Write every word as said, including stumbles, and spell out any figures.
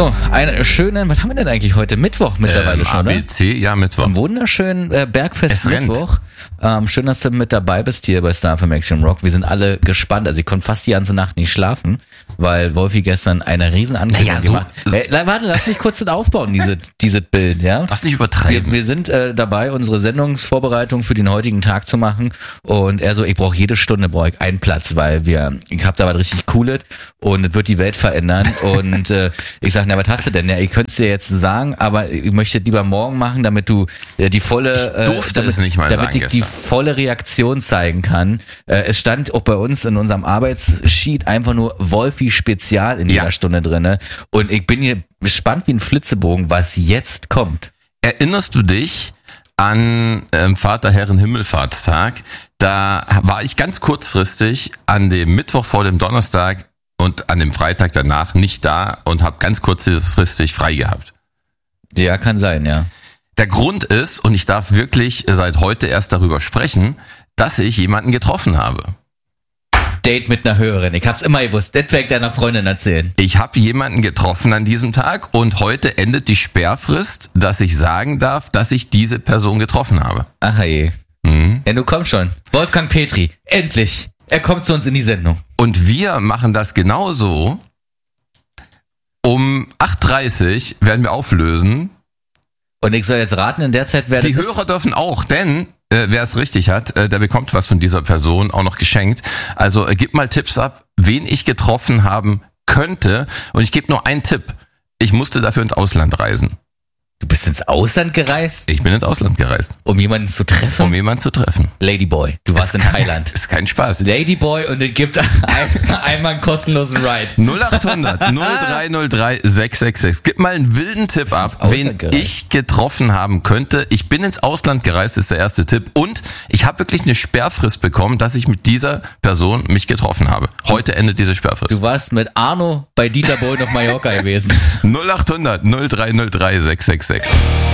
So, einen schönen, was haben wir denn eigentlich heute? Mittwoch mittlerweile ähm, schon, A B oder? C, ja, Mittwoch. Einen wunderschönen äh, Bergfest Es rennt. Mittwoch. Ähm, schön, dass du mit dabei bist hier bei Star F M Action Rock. Wir sind alle gespannt. Also ich konnte fast die ganze Nacht nicht schlafen, weil Wolfi gestern eine riesen Ankündigung Naja, so- gemacht hat. Äh, warte, lass mich kurz das aufbauen, diese, dieses Bild, ja? Lass nicht Wir, übertreiben. wir sind äh, dabei, unsere Sendungsvorbereitung für den heutigen Tag zu machen und er so, ich brauche jede Stunde brauche ich einen Platz, weil wir, ich hab da was richtig Cooles und es wird die Welt verändern und äh, ich sag, na was hast du denn? Ja, ich könnte es dir jetzt sagen, aber ich möchte es lieber morgen machen, damit du äh, die volle, Ich durfte äh, damit, es nicht mal damit sagen ich die gestern. volle Reaktion zeigen kann. Äh, es stand auch bei uns in unserem Arbeitssheet einfach nur Wolfi Spezial in jeder Ja. Stunde drinne und ich bin hier gespannt wie ein Flitzebogen, was jetzt kommt. Erinnerst du dich an ähm, Vater Herren Himmelfahrtstag? Da war ich ganz kurzfristig an dem Mittwoch vor dem Donnerstag und an dem Freitag danach nicht da und habe ganz kurzfristig frei gehabt. Ja, kann sein, ja. Der Grund ist, und ich darf wirklich seit heute erst darüber sprechen, dass ich jemanden getroffen habe. Date mit einer Hörerin. Ich hab's immer gewusst. Das werde ich deiner Freundin erzählen. Ich habe jemanden getroffen an diesem Tag und heute endet die Sperrfrist, dass ich sagen darf, dass ich diese Person getroffen habe. Ach je. Mhm. Ja, du komm schon. Wolfgang Petri. Endlich. Er kommt zu uns in die Sendung. Und wir machen das genauso. Um acht Uhr dreißig werden wir auflösen. Und ich soll jetzt raten, in der Zeit werde Die Hörer dürfen auch, denn äh, wer es richtig hat, äh, der bekommt was von dieser Person auch noch geschenkt. Also äh, gib mal Tipps ab, wen ich getroffen haben könnte. Und ich gebe nur einen Tipp. Ich musste dafür ins Ausland reisen. Du bist ins Ausland gereist, Ich bin ins Ausland gereist, um jemanden zu treffen? um jemanden zu treffen. Ladyboy. Du warst in Ist kein- Thailand. Ist kein Spaß. Ladyboy und es gibt ein, einmal einen kostenlosen Ride. null acht hundert null drei null drei sechs sechs sechs. Gib mal einen wilden Tipp ins ab, Ausland wen gereist? ich getroffen haben könnte. Ich bin ins Ausland gereist, ist der erste Tipp. Und ich habe wirklich eine Sperrfrist bekommen, dass ich mit dieser Person mich getroffen habe. Heute endet diese Sperrfrist. Du warst mit Arno bei Dieter Bohlen auf Mallorca gewesen. null acht hundert null drei null drei sechs sechs sechs.